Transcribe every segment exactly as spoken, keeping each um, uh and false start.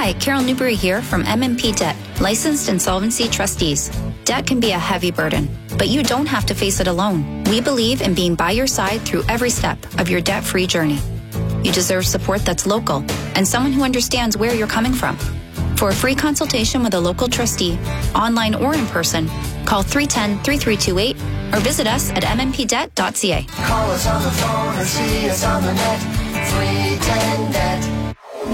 Hi, Carol Newberry here from M and P Debt, licensed insolvency trustees. Debt can be a heavy burden, but you don't have to face it alone. We believe in being by your side through every step of your debt-free journey. You deserve support that's local and someone who understands where you're coming from. For a free consultation with a local trustee, online or in person, call three one zero, three three two eight or visit us at m m p debt dot c a. Call us on the phone or see us on the net. three ten debt.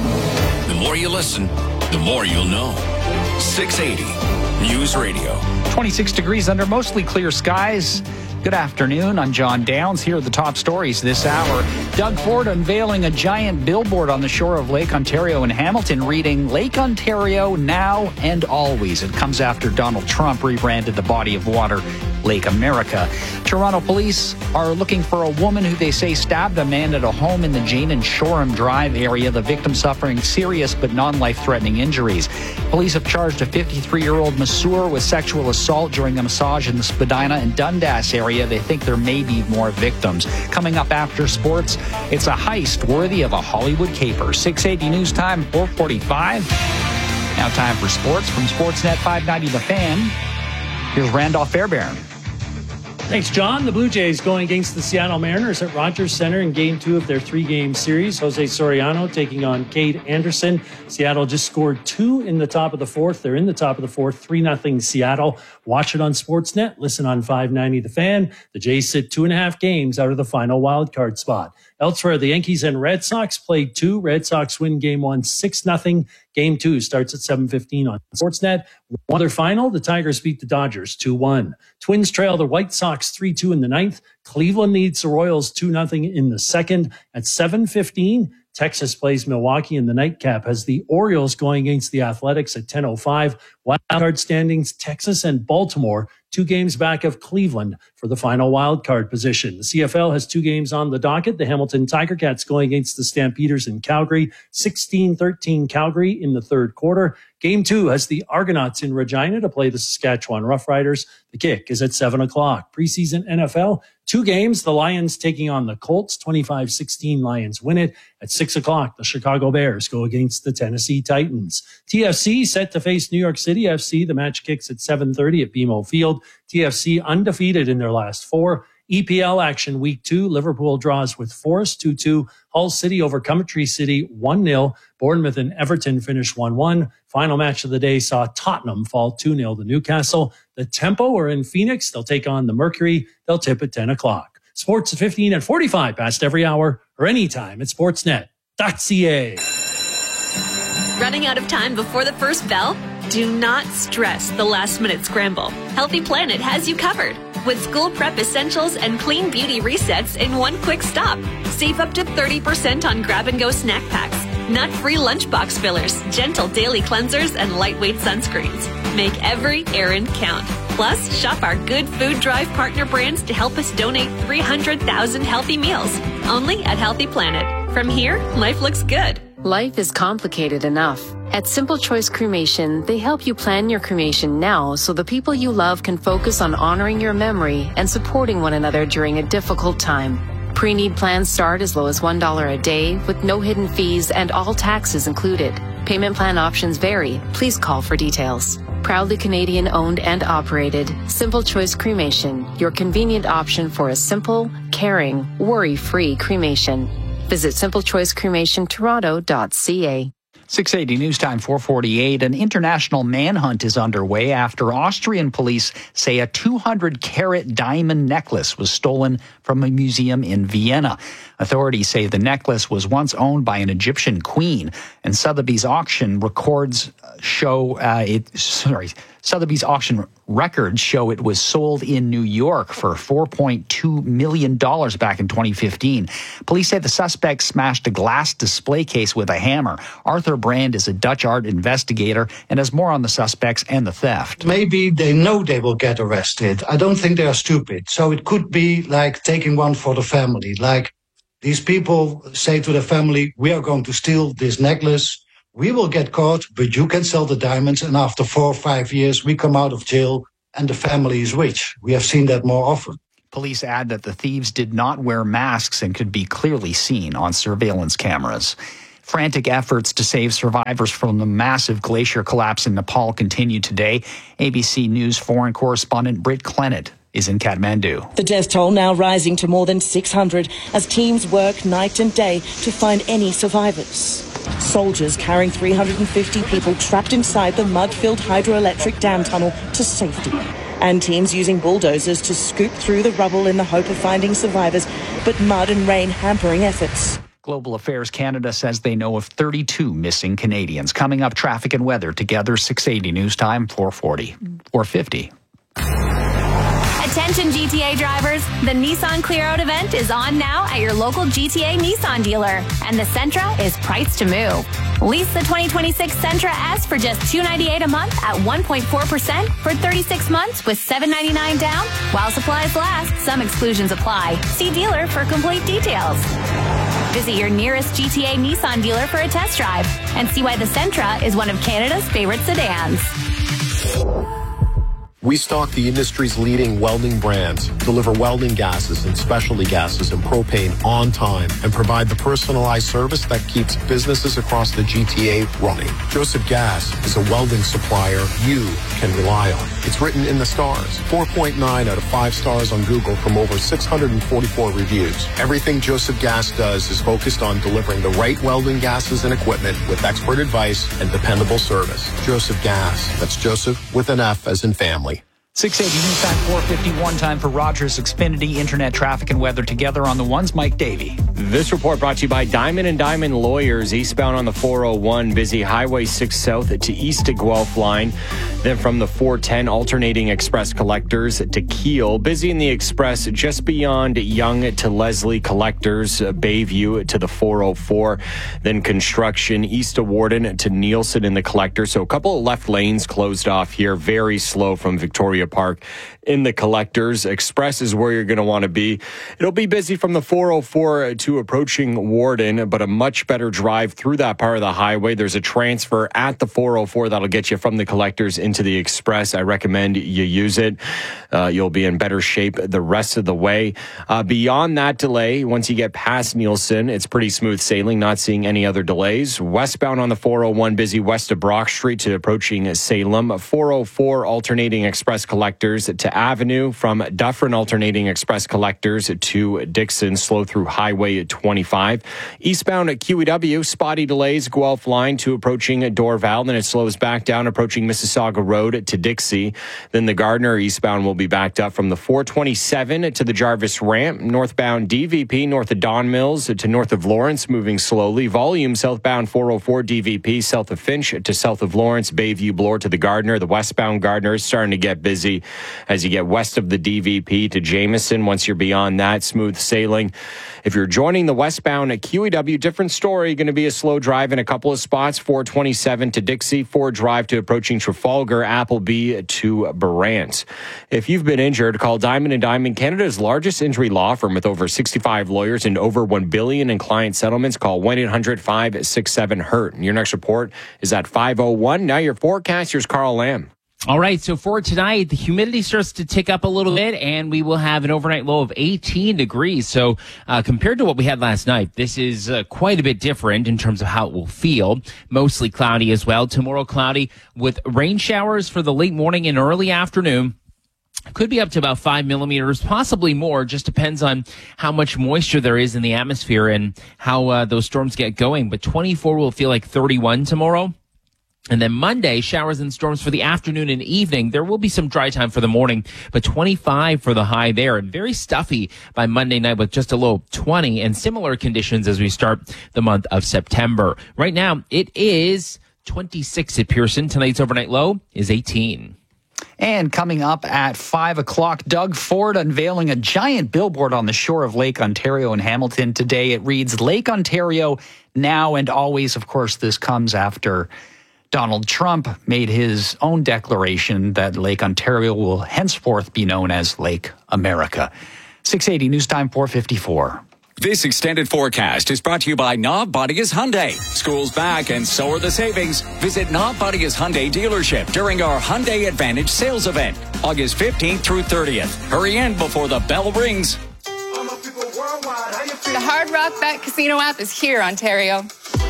The more you listen, the more you'll know. six eighty News Radio. twenty-six degrees under mostly clear skies. Good afternoon. I'm John Downs. Here are the top stories this hour. Doug Ford unveiling a giant billboard on the shore of Lake Ontario in Hamilton reading Lake Ontario now and always. It comes after Donald Trump rebranded the body of water Lake America. Toronto police are looking for a woman who they say stabbed a man at a home in the Jane and Shoreham Drive area, the victim suffering serious but non-life-threatening injuries. Police have charged a fifty-three-year-old masseur with sexual assault during a massage in the Spadina and Dundas area. They think there may be more victims. Coming up after sports, it's a heist worthy of a Hollywood caper. six eighty News Time, four forty-five. Now time for sports from Sportsnet five ninety The Fan. Here's Randolph Fairbairn. Thanks, John. The Blue Jays going against the Seattle Mariners at Rogers Center in game two of their three-game series. Jose Soriano taking on Cade Anderson. Seattle just scored two in the top of the fourth. They're in the top of the fourth, three nothing Seattle. Watch it on Sportsnet. Listen on five ninety The Fan. The Jays sit two and a half games out of the final wildcard spot. Elsewhere, the Yankees and Red Sox played two. Red Sox win game one, six nothing. Game two starts at seven fifteen on Sportsnet. One other final, the Tigers beat the Dodgers two one. Twins trail the White Sox three two in the ninth. Cleveland leads the Royals two nothing in the second. At seven fifteen, Texas plays Milwaukee in the nightcap as the Orioles going against the Athletics at ten oh five. Wildcard standings, Texas and Baltimore, two games back of Cleveland for the final wildcard position. The C F L has two games on the docket. The Hamilton Tiger Cats going against the Stampeders in Calgary, sixteen thirteen Calgary in the third quarter. Game two has the Argonauts in Regina to play the Saskatchewan Roughriders. The kick is at seven o'clock. Preseason N F L, two games. The Lions taking on the Colts, twenty-five sixteen Lions win it. At six o'clock, the Chicago Bears go against the Tennessee Titans. T F C set to face New York City F C. The match kicks at seven thirty at B M O Field. T F C undefeated in their last four. E P L action week two. Liverpool draws with Forest two two. Hull City over Coventry City one nil. Bournemouth and Everton finish one one. Final match of the day saw Tottenham fall two nil to Newcastle. The Tempo are in Phoenix. They'll take on the Mercury. They'll tip at ten o'clock. Sports at fifteen and forty-five past every hour or anytime at sportsnet dot c a. Running out of time before the first bell? Do not stress the last minute scramble. Healthy Planet has you covered with school prep essentials and clean beauty resets in one quick stop. Save up to thirty percent on grab-and-go snack packs, nut-free lunchbox fillers, gentle daily cleansers, and lightweight sunscreens. Make every errand count. Plus, shop our Good Food Drive partner brands to help us donate three hundred thousand healthy meals. Only at Healthy Planet. From here, life looks good. Life is complicated enough. At Simple Choice Cremation, they help you plan your cremation now so the people you love can focus on honoring your memory and supporting one another during a difficult time. Pre-need plans start as low as one dollar a day with no hidden fees and all taxes included. Payment plan options vary. Please call for details. Proudly Canadian owned and operated, Simple Choice Cremation, your convenient option for a simple, caring, worry-free cremation. Visit simple choice cremation toronto dot c a. six eighty News Time, four forty-eight. An international manhunt is underway after Austrian police say a two hundred carat diamond necklace was stolen from a museum in Vienna. Authorities say the necklace was once owned by an Egyptian queen, and Sotheby's auction records show uh, it. Sorry, Sotheby's auction records show it was sold in New York for four point two million dollars back in twenty fifteen. Police say the suspect smashed a glass display case with a hammer. Arthur Brand is a Dutch art investigator and has more on the suspects and the theft. Maybe they know they will get arrested. I don't think they are stupid. So it could be like taking one for the family. Like these people say to the family, we are going to steal this necklace. We will get caught, but you can sell the diamonds. And after four or five years, we come out of jail and the family is rich. We have seen that more often. Police add that the thieves did not wear masks and could be clearly seen on surveillance cameras. Frantic efforts to save survivors from the massive glacier collapse in Nepal continue today. A B C News foreign correspondent Britt Clennett is in Kathmandu. The death toll now rising to more than six hundred as teams work night and day to find any survivors. Soldiers carrying three hundred fifty people trapped inside the mud-filled hydroelectric dam tunnel to safety. And teams using bulldozers to scoop through the rubble in the hope of finding survivors, but mud and rain hampering efforts. Global Affairs Canada says they know of thirty-two missing Canadians. Coming up, traffic and weather together, six eighty news time, four forty, four fifty. Attention G T A drivers, the Nissan Clear Out event is on now at your local G T A Nissan dealer, and the Sentra is priced to move. Lease the twenty twenty-six Sentra S for just two hundred ninety-eight dollars a month at one point four percent for thirty-six months with seven hundred ninety-nine dollars down. While supplies last, some exclusions apply. See dealer for complete details. Visit your nearest G T A Nissan dealer for a test drive and see why the Sentra is one of Canada's favorite sedans. We stock the industry's leading welding brands, deliver welding gases and specialty gases and propane on time, and provide the personalized service that keeps businesses across the G T A running. Joseph Gas is a welding supplier you can rely on. It's written in the stars. four point nine out of five stars on Google from over six hundred forty-four reviews. Everything Joseph Gas does is focused on delivering the right welding gases and equipment with expert advice and dependable service. Joseph Gas. That's Joseph with an F as in family. six eighty news time, four fifty-one time for Rogers Xfinity internet traffic and weather together on the ones. Mike Davey. This report brought to you by Diamond and Diamond Lawyers, eastbound on the four oh one, busy Highway six South to east to Guelph line. Then from the four ten, alternating express collectors to Kiel. Busy in the express just beyond Young to Leslie collectors, Bayview to the four oh four. Then construction east of Warden to Nielsen in the collector. So a couple of left lanes closed off here. Very slow from Victoria Park in the collectors. Express is where you're going to want to be. It'll be busy from the four oh four to approaching Warden, but a much better drive through that part of the highway. There's a transfer at the four oh four that'll get you from the collectors into the express. I recommend you use it. Uh, you'll be in better shape the rest of the way. Uh, beyond that delay, once you get past Nielsen, it's pretty smooth sailing, not seeing any other delays. Westbound on the four oh one, busy west of Brock Street to approaching Salem. four oh four alternating express collectors to Avenue, from Dufferin alternating express collectors to Dixon, slow through Highway twenty-five. Eastbound at Q E W, spotty delays, Guelph line to approaching Dorval, then it slows back down approaching Mississauga Road to Dixie. Then the Gardner eastbound will be backed up from the four twenty-seven to the Jarvis ramp. Northbound D V P north of Don Mills to north of Lawrence, moving slowly. Volume southbound four oh four D V P south of Finch to south of Lawrence, Bayview Bloor to the Gardner. The westbound Gardner is starting to get busy as you get west of the D V P to Jameson. Once you're beyond that, smooth sailing. If you're joining the westbound at Q E W, different story. Going to be a slow drive in a couple of spots. four twenty-seven to Dixie, Ford Drive to approaching Trafalgar, Appleby to Barrant. If you've been injured, call Diamond and Diamond, Canada's largest injury law firm with over sixty-five lawyers and over one billion dollars in client settlements. Call one eight hundred five six seven hurt. Your next report is at five oh one. Now your forecast, here's Carl Lamb. All right, so for tonight, the humidity starts to tick up a little bit, and we will have an overnight low of eighteen degrees. So uh, compared to what we had last night, this is uh, quite a bit different in terms of how it will feel. Mostly cloudy as well. Tomorrow, cloudy with rain showers for the late morning and early afternoon. Could be up to about five millimeters, possibly more. Just depends on how much moisture there is in the atmosphere and how uh, those storms get going. But twenty-four will feel like thirty-one tomorrow. And then Monday, showers and storms for the afternoon and evening. There will be some dry time for the morning, but twenty-five for the high there. And very stuffy by Monday night with just a low of twenty, and similar conditions as we start the month of September. Right now, it is twenty-six at Pearson. Tonight's overnight low is eighteen. And coming up at five o'clock, Doug Ford unveiling a giant billboard on the shore of Lake Ontario in Hamilton today. It reads, Lake Ontario now and always. Of course, this comes after Donald Trump made his own declaration that Lake Ontario will henceforth be known as Lake America. six eighty news time, four fifty-four. This extended forecast is brought to you by Knob Bodias Hyundai. School's back and so are the savings. Visit Knob Bodias Hyundai dealership during our Hyundai Advantage sales event, August fifteenth through thirtieth. Hurry in before the bell rings. The Hard Rock Bet Casino app is here, Ontario.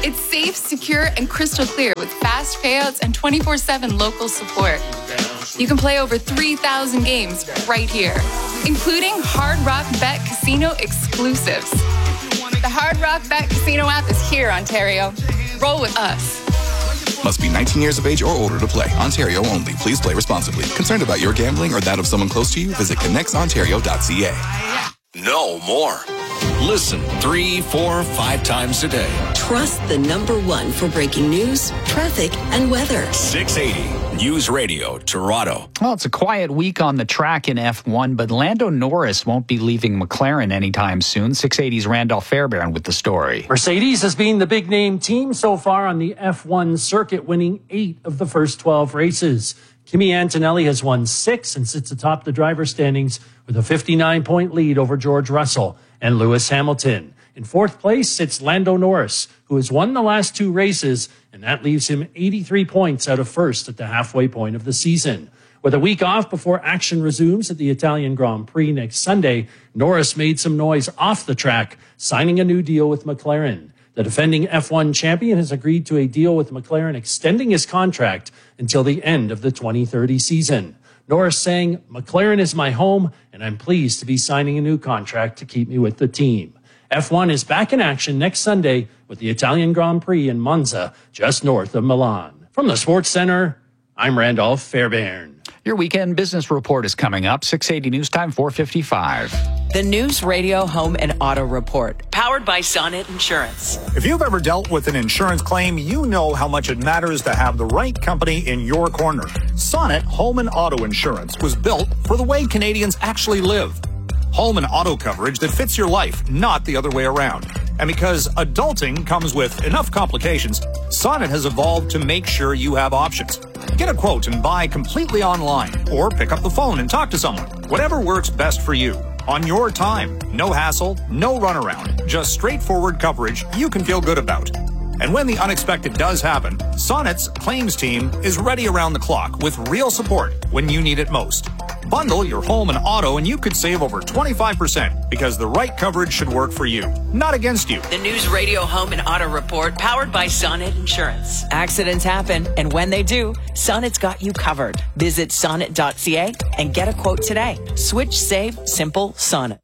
It's safe, secure, and crystal clear with fast payouts and twenty-four seven local support. You can play over three thousand games right here, including Hard Rock Bet Casino exclusives. The Hard Rock Bet Casino app is here, Ontario. Roll with us. Must be nineteen years of age or older to play. Ontario only. Please play responsibly. Concerned about your gambling or that of someone close to you? Visit connects ontario dot c a. No more. Listen three, four, five times a day. Trust the number one for breaking news, traffic, and weather. six eighty News Radio, Toronto. Well, it's a quiet week on the track in F one, but Lando Norris won't be leaving McLaren anytime soon. six eighty's Randolph Fairbairn with the story. Mercedes has been the big name team so far on the F one circuit, winning eight of the first twelve races. Kimi Antonelli has won six and sits atop the driver standings with a fifty-nine point lead over George Russell and Lewis Hamilton. In fourth place sits Lando Norris, who has won the last two races, and that leaves him eighty-three points out of first at the halfway point of the season. With a week off before action resumes at the Italian Grand Prix next Sunday, Norris made some noise off the track, signing a new deal with McLaren. The defending F one champion has agreed to a deal with McLaren extending his contract until the end of the twenty thirty season. Norris saying, "McLaren is my home, and I'm pleased to be signing a new contract to keep me with the team." F one is back in action next Sunday with the Italian Grand Prix in Monza, just north of Milan. From the Sports Center, I'm Randolph Fairbairn. Your weekend business report is coming up. six eighty News Time, four fifty-five. The News Radio Home and Auto Report, powered by Sonnet Insurance. If you've ever dealt with an insurance claim, you know how much it matters to have the right company in your corner. Sonnet Home and Auto Insurance was built for the way Canadians actually live. Home and auto coverage that fits your life, not the other way around. And because adulting comes with enough complications, Sonnet has evolved to make sure you have options. Get a quote and buy completely online, or pick up the phone and talk to someone. Whatever works best for you. On your time. No hassle, no runaround. Just straightforward coverage you can feel good about. And when the unexpected does happen, Sonnet's claims team is ready around the clock with real support when you need it most. Bundle your home and auto and you could save over twenty-five percent because the right coverage should work for you, not against you. The News Radio Home and Auto Report, powered by Sonnet Insurance. Accidents happen, and when they do, Sonnet's got you covered. Visit sonnet dot c a and get a quote today. Switch, save, simple, Sonnet.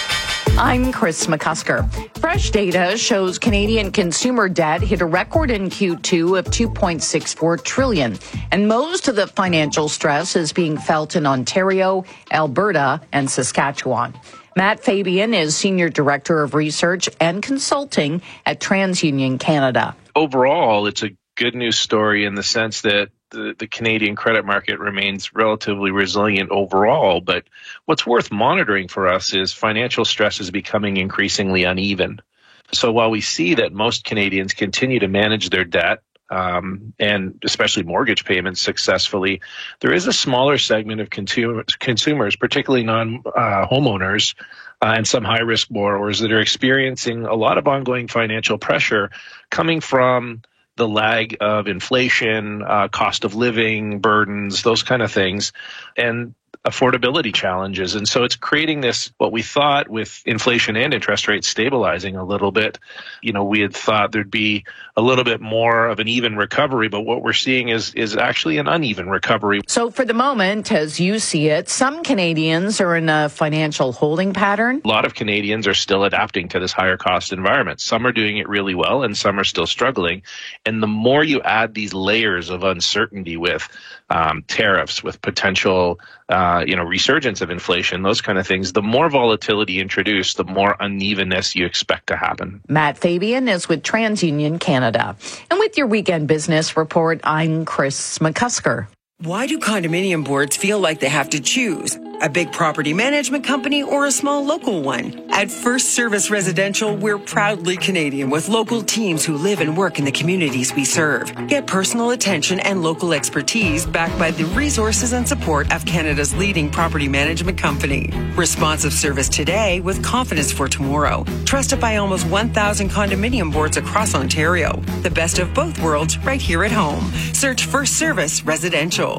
I'm Chris McCusker. Fresh data shows Canadian consumer debt hit a record in Q two of two point six four trillion dollars, and most of the financial stress is being felt in Ontario, Alberta, and Saskatchewan. Matt Fabian is Senior Director of Research and Consulting at TransUnion Canada. Overall, it's a good news story in the sense that The, the Canadian credit market remains relatively resilient overall, but what's worth monitoring for us is financial stress is becoming increasingly uneven. So while we see that most Canadians continue to manage their debt, um, and especially mortgage payments successfully, there is a smaller segment of consumers, consumers particularly non-homeowners, uh, uh, and some high-risk borrowers that are experiencing a lot of ongoing financial pressure coming from the lag of inflation, uh, cost of living, burdens, those kind of things, and affordability challenges. And so it's creating this, what we thought with inflation and interest rates stabilizing a little bit, you know, we had thought there'd be a little bit more of an even recovery, but what we're seeing is is actually an uneven recovery. So for the moment, as you see it, some Canadians are in a financial holding pattern. A lot of Canadians are still adapting to this higher cost environment. Some are doing it really well and some are still struggling. And the more you add these layers of uncertainty with um, tariffs, with potential uh, you know, resurgence of inflation, those kind of things, the more volatility introduced, the more unevenness you expect to happen. Matt Fabian is with TransUnion Canada. And with your weekend business report, I'm Chris McCusker. Why do condominium boards feel like they have to choose? A big property management company or a small local one? At First Service Residential, we're proudly Canadian with local teams who live and work in the communities we serve. Get personal attention and local expertise backed by the resources and support of Canada's leading property management company. Responsive service today with confidence for tomorrow. Trusted by almost one thousand condominium boards across Ontario. The best of both worlds right here at home. Search First Service Residential.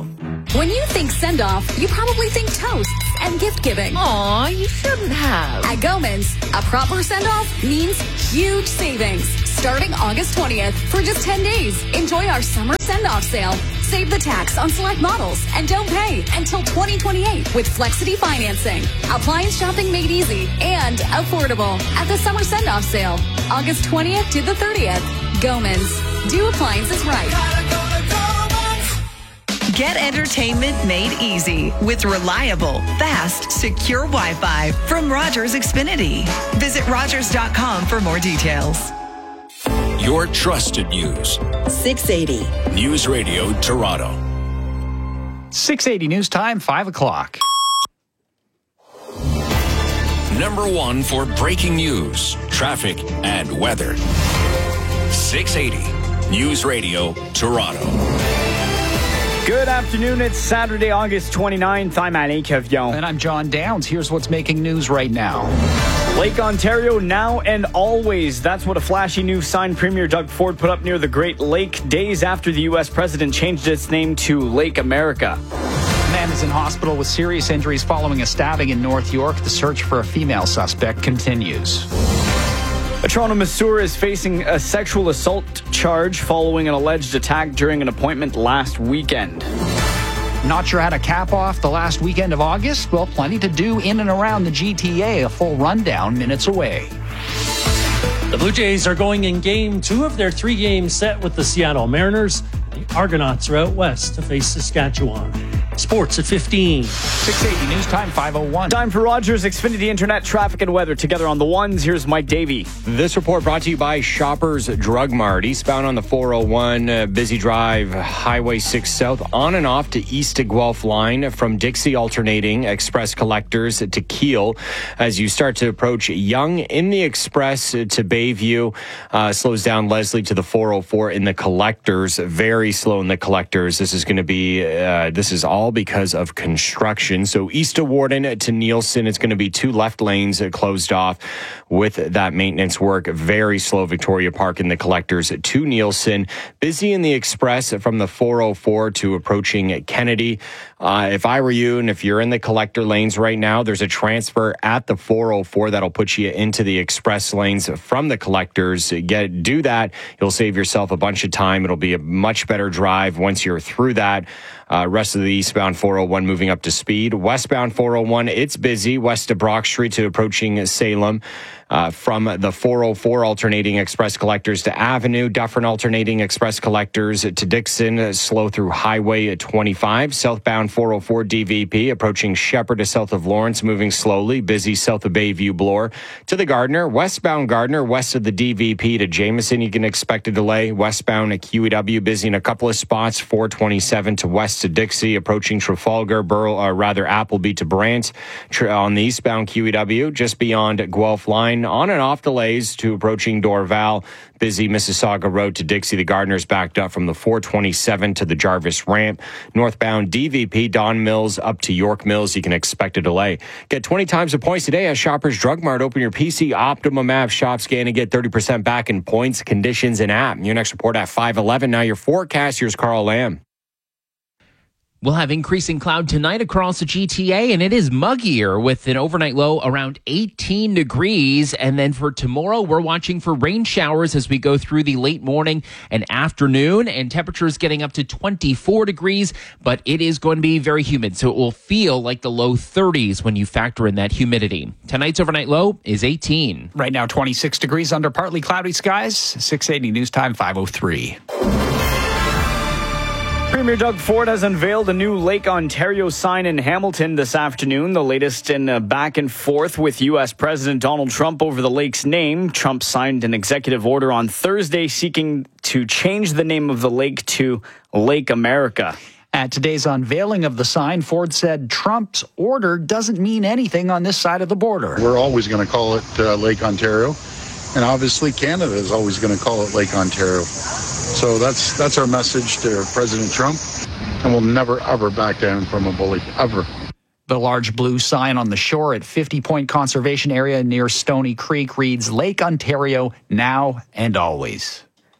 When you think send-off, you probably think toasts and gift-giving. Aw, you shouldn't have. At Gomans, a proper send-off means huge savings. Starting August twentieth for just ten days. Enjoy our summer send-off sale. Save the tax on select models and don't pay until twenty twenty-eight with Flexity financing. Appliance shopping made easy and affordable at the summer send-off sale. August twentieth to the thirtieth. Gomans. Do appliances right. Get entertainment made easy with reliable, fast, secure Wi-Fi from Rogers Xfinity. Visit Rogers dot com for more details. Your trusted news. six eighty. News Radio Toronto. six eighty news time, five o'clock. Number one for breaking news, traffic, and weather. six eighty News Radio Toronto. Good afternoon. It's Saturday, August twenty-ninth. I'm Alain Cavion. And I'm John Downs. Here's what's making news right now. Lake Ontario now and always. That's what a flashy new sign Premier Doug Ford put up near the Great Lake days after the U S president changed its name to Lake America. A man is in hospital with serious injuries following a stabbing in North York. The search for a female suspect continues. A Toronto masseur is facing a sexual assault charge following an alleged attack during an appointment last weekend. Not sure how to cap off the last weekend of August? Well, plenty to do in and around the G T A. A full rundown minutes away. The Blue Jays are going in game two of their three-game set with the Seattle Mariners. The Argonauts are out west to face Saskatchewan. Sports at fifteen. six eighty news time, five oh one. Time for Rogers Xfinity Internet traffic and weather. Together on the ones, here's Mike Davey. This report brought to you by Shoppers Drug Mart. Eastbound on the four oh one, uh, Busy Drive, Highway six South, on and off to East to Guelph line from Dixie alternating Express Collectors to Keele. As you start to approach Yonge in the Express to Bayview, uh, slows down Leslie to the four oh four in the Collectors. Very slow in the Collectors. This is going to be, uh, this is all because of construction. So east of Warden to Nielsen, it's going to be two left lanes closed off with that maintenance work. Very slow Victoria Park in the Collectors to Nielsen. Busy in the Express from the four oh four to approaching Kennedy. Uh, if I were you, and if you're in the collector lanes right now, there's a transfer at the four oh four that'll put you into the Express lanes from the Collectors. Get do that. You'll save yourself a bunch of time. It'll be a much better drive once you're through that. Uh, rest of the eastbound four oh one moving up to speed. Westbound four oh one, it's busy. West of Brock Street to approaching Salem. Uh, from the four oh four alternating Express Collectors to Avenue, Dufferin alternating Express Collectors to Dixon, slow through Highway twenty-five. Southbound four oh four D V P approaching Shepherd to south of Lawrence, moving slowly. Busy south of Bayview Bloor to the Gardner. Westbound Gardner, west of the D V P to Jameson, you can expect a delay. Westbound at Q E W, busy in a couple of spots. four twenty-seven to west to Dixie, approaching Trafalgar, Burl, or rather Appleby to Brant. On the eastbound Q E W, just beyond Guelph line. On and off delays to approaching Dorval. Busy Mississauga Road to Dixie. The Gardner's backed up from the four twenty-seven to the Jarvis Ramp. Northbound D V P, Don Mills up to York Mills. You can expect a delay. Get twenty times the points today at Shoppers Drug Mart. Open your P C Optimum app, shop, scan, and get thirty percent back in points, conditions, and app. Your next report at five eleven. Now your forecast. Here's Carl Lamb. We'll have increasing cloud tonight across the G T A, and it is muggier with an overnight low around eighteen degrees. And then for tomorrow, we're watching for rain showers as we go through the late morning and afternoon, and temperatures getting up to twenty-four degrees, but it is going to be very humid, so it will feel like the low thirties when you factor in that humidity. Tonight's overnight low is eighteen. Right now, twenty-six degrees under partly cloudy skies. six eighty news time, five oh three. Premier Doug Ford has unveiled a new Lake Ontario sign in Hamilton this afternoon, the latest in a back and forth with U S President Donald Trump over the lake's name. Trump signed an executive order on Thursday seeking to change the name of the lake to Lake America. At today's unveiling of the sign, Ford said Trump's order doesn't mean anything on this side of the border. We're always going to call it uh, Lake Ontario, and obviously Canada is always going to call it Lake Ontario. So that's that's our message to President Trump, and we'll never, ever back down from a bully, ever. The large blue sign on the shore at fifty Point Conservation Area near Stony Creek reads Lake Ontario now and always.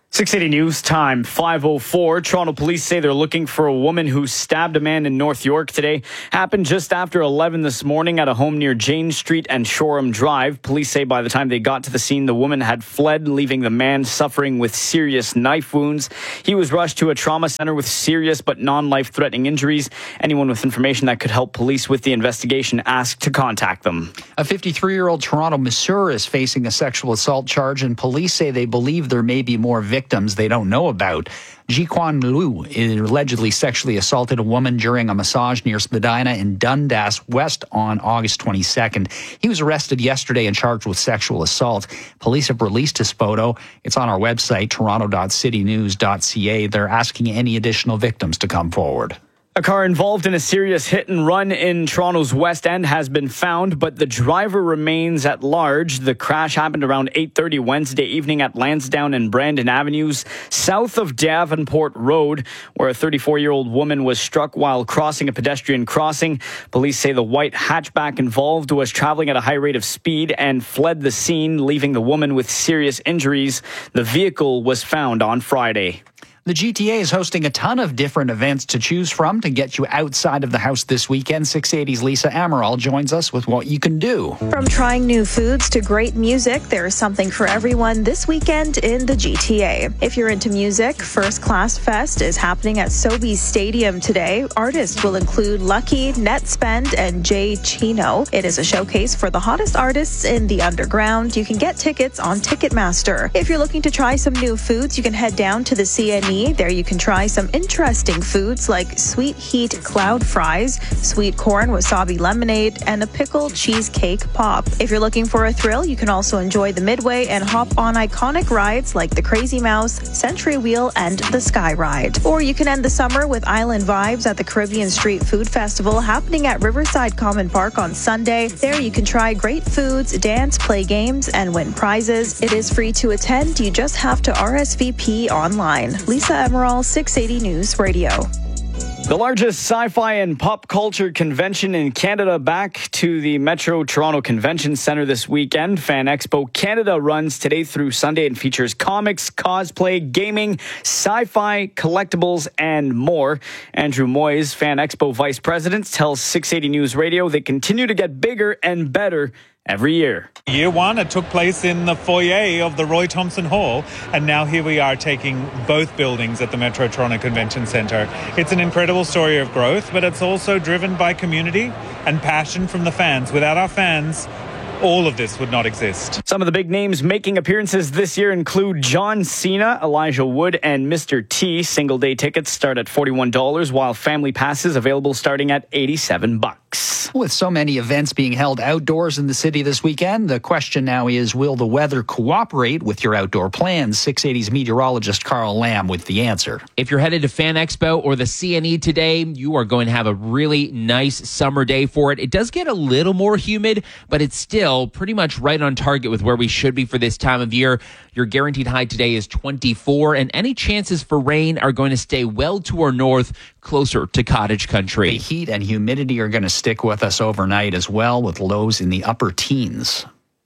six eighty News Time, five oh four. Toronto police say they're looking for a woman who stabbed a man in North York today. Happened just after eleven this morning at a home near Jane Street and Shoreham Drive. Police say by the time they got to the scene, the woman had fled, leaving the man suffering with serious knife wounds. He was rushed to a trauma center with serious but non-life-threatening injuries. Anyone with information that could help police with the investigation asked to contact them. A fifty-three-year-old Toronto masseur is facing a sexual assault charge, and police say they believe there may be more victims they don't know about. Ji-Kwan Liu allegedly sexually assaulted a woman during a massage near Spadina in Dundas West on August twenty-second. He was arrested yesterday and charged with sexual assault. Police have released his photo. It's on our website, toronto dot city news dot c a. They're asking any additional victims to come forward. A car involved in a serious hit and run in Toronto's West End has been found, but the driver remains at large. The crash happened around eight thirty Wednesday evening at Lansdowne and Brandon Avenues, south of Davenport Road, where a thirty-four-year-old woman was struck while crossing a pedestrian crossing. Police say the white hatchback involved was traveling at a high rate of speed and fled the scene, leaving the woman with serious injuries. The vehicle was found on Friday. The G T A is hosting a ton of different events to choose from to get you outside of the house this weekend. six eighty's Lisa Amaral joins us with what you can do. From trying new foods to great music, there's something for everyone this weekend in the G T A. If you're into music, First Class Fest is happening at Sobeys Stadium today. Artists will include Lucky, Netspend, and Jay Chino. It is a showcase for the hottest artists in the underground. You can get tickets on Ticketmaster. If you're looking to try some new foods, you can head down to the C N E. There you can try some interesting foods like sweet heat cloud fries, sweet corn wasabi lemonade, and a pickle cheesecake pop. If you're looking for a thrill, you can also enjoy the Midway and hop on iconic rides like the Crazy Mouse, Century Wheel, and the Sky Ride. Or you can end the summer with island vibes at the Caribbean Street Food Festival happening at Riverside Common Park on Sunday. There you can try great foods, dance, play games, and win prizes. It is free to attend. You just have to R S V P online. Lisa Amaral, six eighty News Radio. The largest sci-fi and pop culture convention in Canada back to the Metro Toronto Convention Centre this weekend. Fan Expo Canada runs today through Sunday and features comics, cosplay, gaming, sci-fi, collectibles, and more. Andrew Moyes, Fan Expo Vice President, tells six eighty News Radio they continue to get bigger and better every year. Year one, it took place in the foyer of the Roy Thomson Hall, and now here we are taking both buildings at the Metro Toronto Convention Centre. It's an incredible story of growth, but it's also driven by community and passion from the fans. Without our fans, all of this would not exist. Some of the big names making appearances this year include John Cena, Elijah Wood, and Mister T. Single day tickets start at forty-one dollars, while family passes available starting at eighty-seven bucks. With so many events being held outdoors in the city this weekend, the question now is, will the weather cooperate with your outdoor plans? six eighty's meteorologist Carl Lamb with the answer. If you're headed to Fan Expo or the C N E today, you are going to have a really nice summer day for it. It does get a little more humid, but it's still pretty much right on target with where we should be for this time of year. Your guaranteed high today is twenty-four, and any chances for rain are going to stay well to our north, closer to cottage country. The heat and humidity are going to stick with us overnight as well, with lows in the upper teens.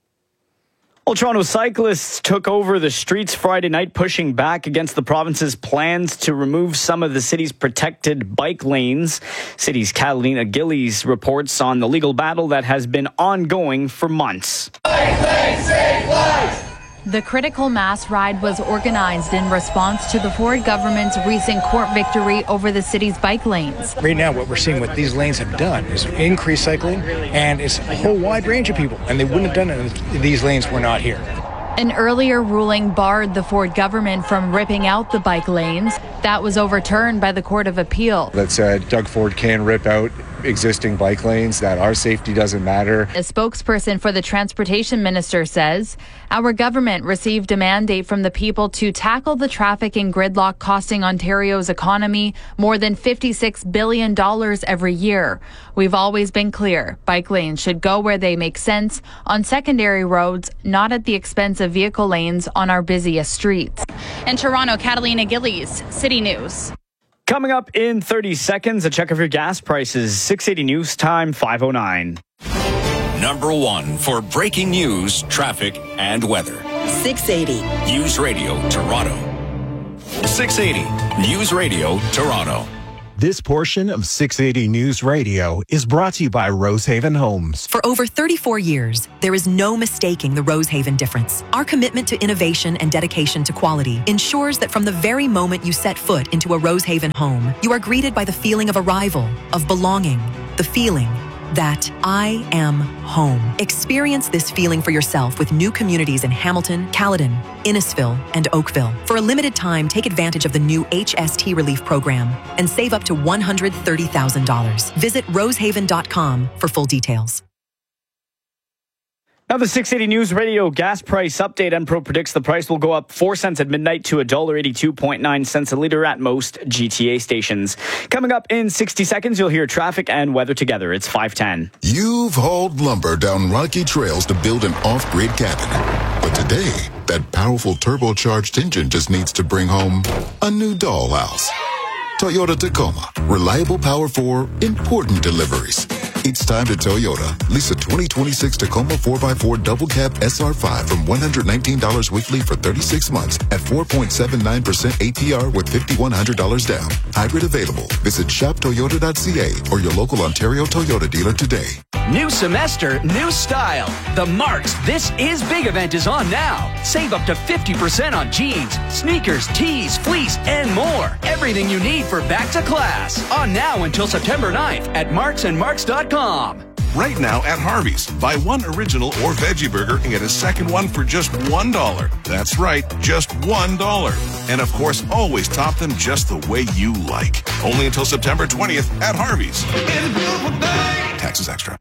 Well, Toronto cyclists took over the streets Friday night, pushing back against the province's plans to remove some of the city's protected bike lanes. City's Catalina Gillies reports on the legal battle that has been ongoing for months. The critical mass ride was organized in response to the Ford government's recent court victory over the city's bike lanes. Right now, what we're seeing what these lanes have done is increase cycling, and it's a whole wide range of people, and they wouldn't have done it if these lanes were not here. An earlier ruling barred the Ford government from ripping out the bike lanes. That was overturned by the Court of Appeal. That said, Doug Ford can rip out existing bike lanes, that our safety doesn't matter. A spokesperson for the transportation minister says, our government received a mandate from the people to tackle the traffic and gridlock costing Ontario's economy more than fifty-six billion dollars every year. We've always been clear, bike lanes should go where they make sense, on secondary roads, not at the expense of vehicle lanes on our busiest streets. In Toronto, Catalina Gillies, City News. Coming up in thirty seconds, a check of your gas prices. six eighty News Time, five oh nine. Number one for breaking news, traffic, and weather. six eighty. News Radio Toronto. six eighty News Radio, Toronto. This portion of six eighty News Radio is brought to you by Rosehaven Homes. For over thirty-four years, there is no mistaking the Rosehaven difference. Our commitment to innovation and dedication to quality ensures that from the very moment you set foot into a Rosehaven home, you are greeted by the feeling of arrival, of belonging, the feeling that I am home. Experience this feeling for yourself with new communities in Hamilton, Caledon, Innisfil, and Oakville. For a limited time, take advantage of the new H S T Relief Program and save up to one hundred thirty thousand dollars. Visit rosehaven dot com for full details. Now the six eighty News Radio gas price update. Enpro predicts the price will go up four cents at midnight to one dollar eighty-two point nine cents a litre at most G T A stations. Coming up in sixty seconds, you'll hear traffic and weather together. It's five ten. You've hauled lumber down rocky trails to build an off-grid cabin. But today, that powerful turbocharged engine just needs to bring home a new dollhouse. Toyota Tacoma. Reliable power for important deliveries. It's time to Toyota. Lease a twenty twenty-six Tacoma four by four double cab S R five from one hundred nineteen dollars weekly for thirty-six months at four point seven nine percent A P R with five thousand one hundred dollars down. Hybrid available. Visit shop toyota dot c a or your local Ontario Toyota dealer today. New semester, new style. The Marks This Is Big event is on now. Save up to fifty percent on jeans, sneakers, tees, fleece, and more. Everything you need for back to class. On now until September ninth at marks and marks dot com. Right now at Harvey's, buy one original or veggie burger and get a second one for just one dollar. That's right, just one dollar. And of course, always top them just the way you like. Only until September twentieth at Harvey's. Taxes extra.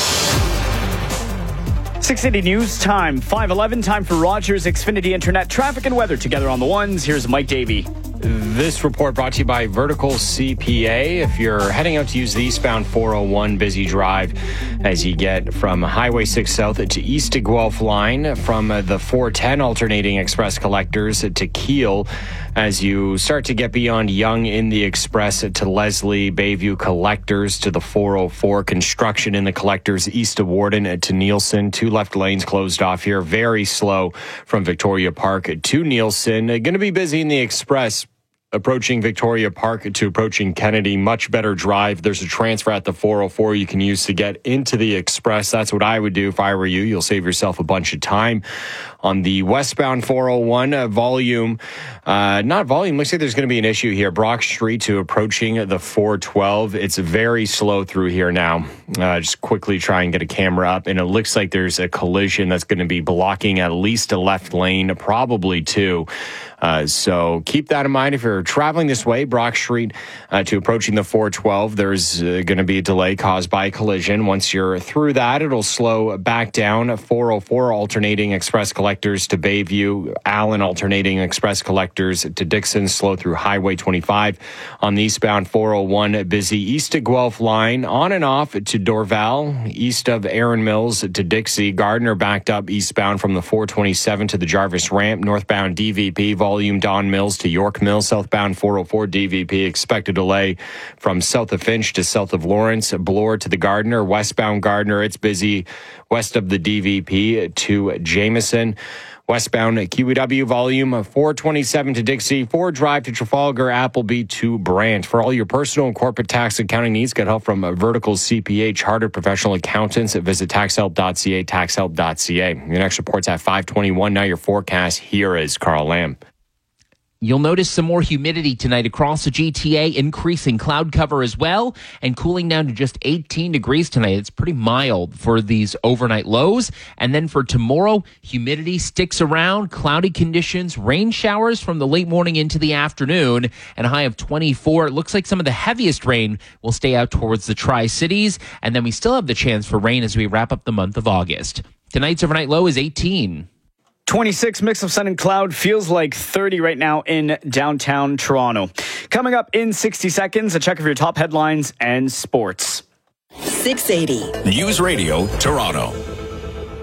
six eighty News time, five eleven, time for Rogers Xfinity Internet traffic and weather together on the ones. Here's Mike Davey. This report brought to you by Vertical C P A. If you're heading out to use the eastbound four oh one busy drive as you get from Highway six South to East to Guelph line, from the four ten alternating express collectors to Keele, as you start to get beyond Yonge in the express to Leslie, Bayview collectors to the four oh four, construction in the collectors east of Warden to Nielsen. Two left lanes closed off here. Very slow from Victoria Park to Nielsen. Going to be busy in the express approaching Victoria Park to approaching Kennedy. Much better drive. There's a transfer at the four oh four you can use to get into the express. That's what I would do if I were you. You'll save yourself a bunch of time. On the westbound four oh one, uh, volume, uh, not volume, looks like there's going to be an issue here. Brock Street to approaching the four twelve. It's very slow through here now. Uh, just quickly try and get a camera up, and it looks like there's a collision that's going to be blocking at least a left lane, probably two. Uh, so keep that in mind if you're traveling this way. Brock Street uh, to approaching the four twelve, there's uh, going to be a delay caused by a collision. Once you're through that, it'll slow back down. four oh four alternating express collectors to Bayview, Allen alternating express collectors to Dixon, slow through Highway twenty-five. On the eastbound four oh one, busy east to Guelph line, on and off to Dorval, east of Aaron Mills to Dixie. Gardner backed up eastbound from the four twenty-seven to the Jarvis ramp. Northbound D V P, volume Don Mills to York Mills. Southbound four oh four D V P, expect a delay from south of Finch to south of Lawrence. Bloor to the Gardner. Westbound Gardner, it's busy west of the D V P to Jameson. Westbound Q E W, volume four twenty-seven to Dixie. Ford Drive to Trafalgar. Appleby to Brant. For all your personal and corporate tax accounting needs, get help from Vertical C P A, chartered professional accountants. Visit tax help dot c a, tax help dot c a. Your next report's at five twenty-one. Now your forecast. Here is Carl Lamb. You'll notice some more humidity tonight across the G T A, increasing cloud cover as well, and cooling down to just eighteen degrees tonight. It's pretty mild for these overnight lows. And then for tomorrow, humidity sticks around, cloudy conditions, rain showers from the late morning into the afternoon, and a high of twenty-four. It looks like some of the heaviest rain will stay out towards the Tri-Cities, and then we still have the chance for rain as we wrap up the month of August. Tonight's overnight low is eighteen. twenty-six, mix of sun and cloud, feels like thirty right now in downtown Toronto. Coming up in sixty seconds, a check of your top headlines and sports. six eighty News Radio, Toronto.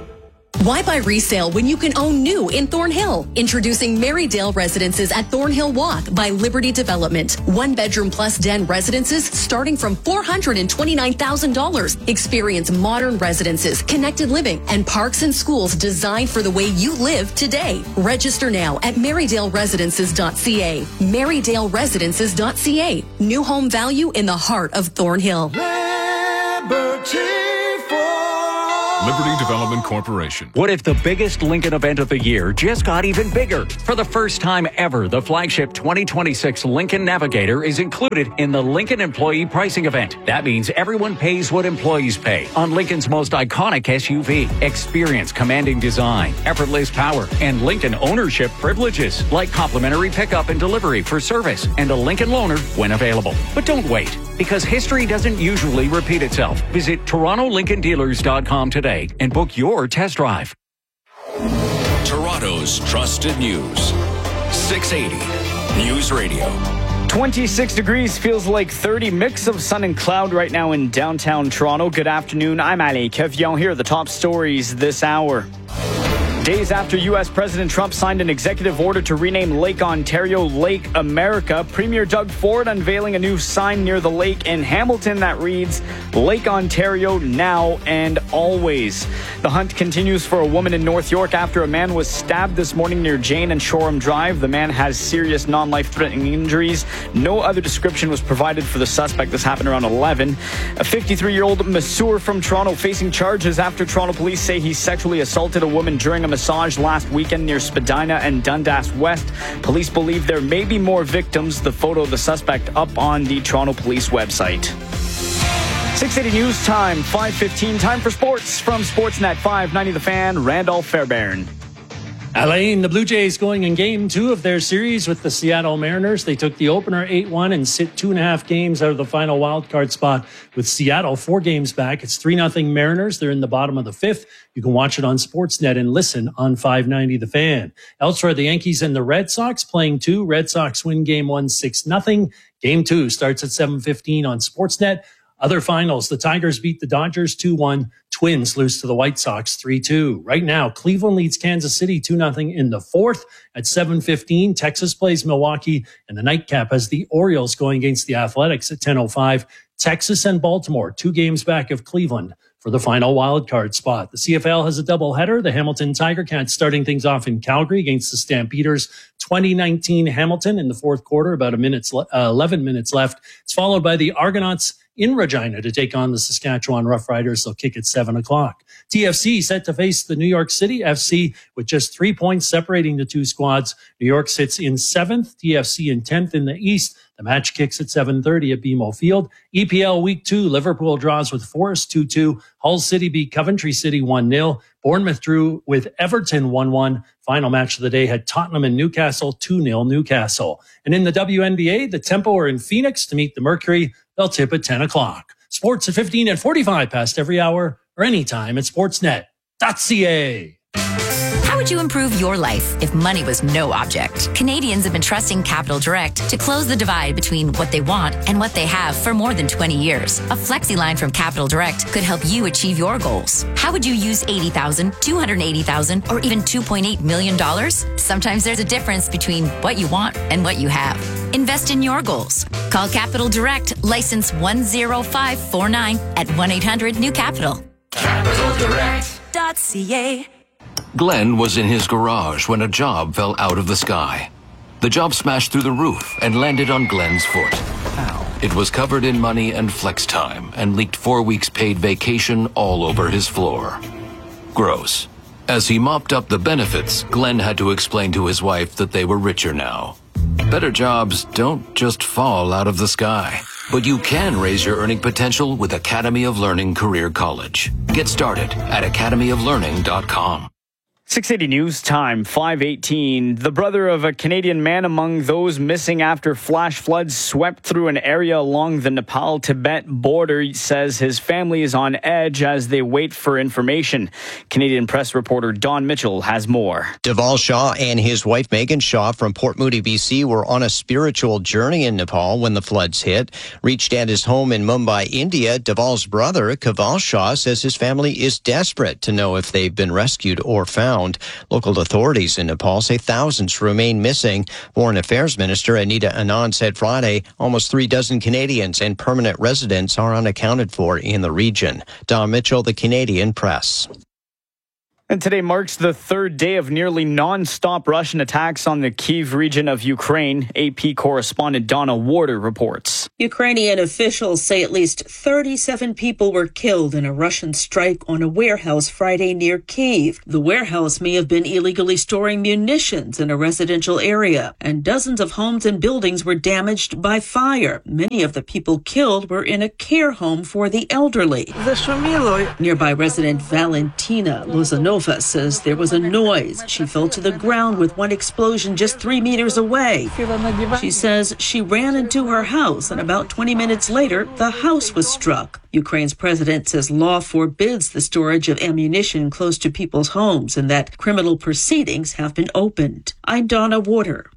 Why buy resale when you can own new in Thornhill? Introducing Marydale Residences at Thornhill Walk by Liberty Development. One bedroom plus den residences starting from four hundred twenty-nine thousand dollars. Experience modern residences, connected living, and parks and schools designed for the way you live today. Register now at marydale residences dot c a. marydale residences dot c a. New home value in the heart of Thornhill. Liberty Development Corporation. What if the biggest Lincoln event of the year just got even bigger? For the first time ever, the flagship twenty twenty-six Lincoln Navigator is included in the Lincoln Employee Pricing Event. That means everyone pays what employees pay on Lincoln's most iconic S U V. Experience commanding design, effortless power, and Lincoln ownership privileges like complimentary pickup and delivery for service and a Lincoln loaner when available. But don't wait, because history doesn't usually repeat itself. Visit Toronto Lincoln Dealers dot com today and book your test drive. Toronto's trusted news. six eighty News Radio. twenty-six degrees, feels like thirty. Mix of sun and cloud right now in downtown Toronto. Good afternoon. I'm Ali Kevion. Here are the top stories this hour. Days after U S President Trump signed an executive order to rename Lake Ontario Lake America, Premier Doug Ford unveiling a new sign near the lake in Hamilton that reads, Lake Ontario now and always. The hunt continues for a woman in North York after a man was stabbed this morning near Jane and Shoreham Drive. The man has serious non-life-threatening injuries. No other description was provided for the suspect. This happened around eleven. A fifty-three-year-old masseur from Toronto facing charges after Toronto police say he sexually assaulted a woman during a massage last weekend near Spadina and Dundas West. Police believe there may be more victims. The photo of the suspect up on the Toronto Police website. six eighty News Time, five fifteen. Time for sports from Sportsnet five ninety The Fan, Randolph Fairbairn. Alain, the Blue Jays going in game two of their series with the Seattle Mariners. They took the opener eight one and sit two and a half games out of the final wildcard spot with Seattle four games back. It's three nothing Mariners. They're in the bottom of the fifth. You can watch it on Sportsnet and listen on five ninety The Fan. Elsewhere, the Yankees and the Red Sox playing two. Red Sox win game one six nothing. Game two starts at seven fifteen on Sportsnet. Other finals, the Tigers beat the Dodgers two one. Twins lose to the White Sox three two. Right now, Cleveland leads Kansas City two nothing in the fourth. At seven fifteen, Texas plays Milwaukee, and the nightcap has the Orioles going against the Athletics at ten oh five. Texas and Baltimore, two games back of Cleveland for the final wildcard spot. The C F L has a doubleheader. The Hamilton Tiger Cats starting things off in Calgary against the Stampeders. twenty nineteen Hamilton in the fourth quarter, about a minute, uh, eleven minutes left. It's followed by the Argonauts in Regina to take on the Saskatchewan Roughriders. They'll kick at seven o'clock. T F C set to face the New York City F C with just three points separating the two squads. New York sits in seventh, T F C in tenth in the East. The match kicks at seven thirty at B M O Field. E P L Week two, Liverpool draws with Forest two two. Hull City beat Coventry City one nil. Bournemouth drew with Everton one one. Final match of the day had Tottenham and Newcastle two nil Newcastle. And in the W N B A, the Tempo are in Phoenix to meet the Mercury. They'll tip at ten o'clock. Sports at fifteen and forty-five past every hour or anytime at sportsnet dot c a. How would you improve your life if money was no object? Canadians have been trusting Capital Direct to close the divide between what they want and what they have for more than twenty years. A flexi line from Capital Direct could help you achieve your goals. How would you use eighty thousand dollars, two hundred eighty thousand dollars, or even two point eight million dollars? Sometimes there's a difference between what you want and what you have. Invest in your goals. Call Capital Direct, license one zero five four nine at one eight hundred new capital. capital direct dot c a. Glenn was in his garage when a job fell out of the sky. The job smashed through the roof and landed on Glenn's foot. Ow. It was covered in money and flex time and leaked four weeks paid vacation all over his floor. Gross. As he mopped up the benefits, Glenn had to explain to his wife that they were richer now. Better jobs don't just fall out of the sky, but you can raise your earning potential with Academy of Learning Career College. Get started at academy of learning dot com. six eighty News Time, five eighteen. The brother of a Canadian man among those missing after flash floods swept through an area along the Nepal-Tibet border says his family is on edge as they wait for information. Canadian press reporter Don Mitchell has more. Deval Shaw and his wife Megan Shaw from Port Moody, B C were on a spiritual journey in Nepal when the floods hit. Reached at his home in Mumbai, India, Deval's brother, Kaval Shaw, says his family is desperate to know if they've been rescued or found. Local authorities in Nepal say thousands remain missing. Foreign Affairs Minister Anita Anand said Friday almost three dozen Canadians and permanent residents are unaccounted for in the region. Don Mitchell, the Canadian Press. And today marks the third day of nearly non-stop Russian attacks on the Kyiv region of Ukraine. A P correspondent Donna Warder reports. Ukrainian officials say at least thirty-seven people were killed in a Russian strike on a warehouse Friday near Kyiv. The warehouse may have been illegally storing munitions in a residential area, and dozens of homes and buildings were damaged by fire. Many of the people killed were in a care home for the elderly. Nearby resident Valentina Lozanova says there was a noise. She fell to the ground with one explosion just three meters away. She says she ran into her house and about twenty minutes later, the house was struck. Ukraine's president says law forbids the storage of ammunition close to people's homes and that criminal proceedings have been opened. I'm Donna Warder.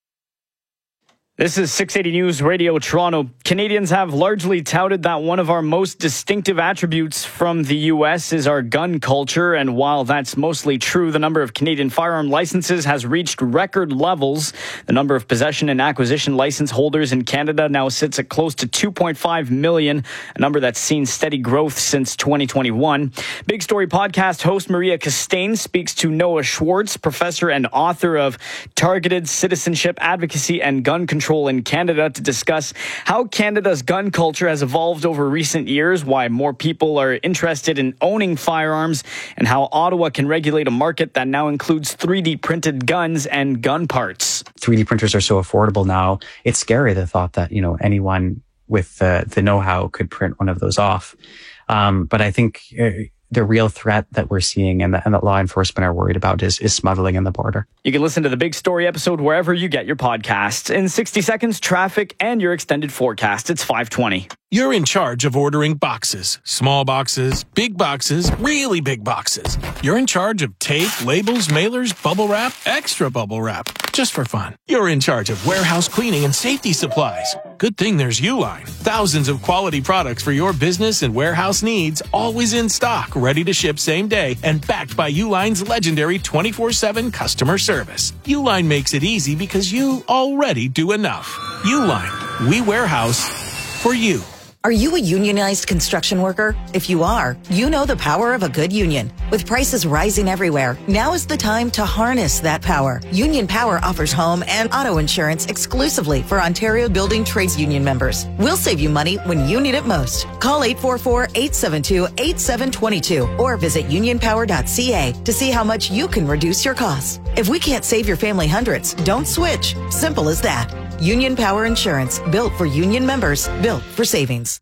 This is six eighty News Radio Toronto. Canadians have largely touted that one of our most distinctive attributes from the U S is our gun culture. And while that's mostly true, the number of Canadian firearm licenses has reached record levels. The number of possession and acquisition license holders in Canada now sits at close to two point five million, a number that's seen steady growth since twenty twenty-one. Big Story podcast host Maria Costain speaks to Noah Schwartz, professor and author of Targeted Citizenship Advocacy and Gun Control in Canada, to discuss how Canada's gun culture has evolved over recent years, why more people are interested in owning firearms, and how Ottawa can regulate a market that now includes three D printed guns and gun parts. three D printers are so affordable now. It's scary, the thought that, you know, anyone with the, the know-how could print one of those off. Um, but I think uh, the real threat that we're seeing and, the, and that law enforcement are worried about is, is smuggling in the border. You can listen to the Big Story episode wherever you get your podcasts. In sixty seconds, traffic and your extended forecast. It's five twenty. You're in charge of ordering boxes. Small boxes, big boxes, really big boxes. You're in charge of tape, labels, mailers, bubble wrap, extra bubble wrap. Just for fun. You're in charge of warehouse cleaning and safety supplies. Good thing there's Uline. Thousands of quality products for your business and warehouse needs, always in stock, ready to ship same day, and backed by Uline's legendary twenty-four seven customer service. Uline makes it easy because you already do enough. Uline. We warehouse for you. Are you a unionized construction worker? If you are, you know the power of a good union. With prices rising everywhere, now is the time to harness that power. Union Power offers home and auto insurance exclusively for Ontario Building Trades Union members. We'll save you money when you need it most. Call eight four four, eight seven two, eight seven two two or visit union power dot c a to see how much you can reduce your costs. If we can't save your family hundreds, don't switch. Simple as that. Union Power Insurance, built for union members, built for savings.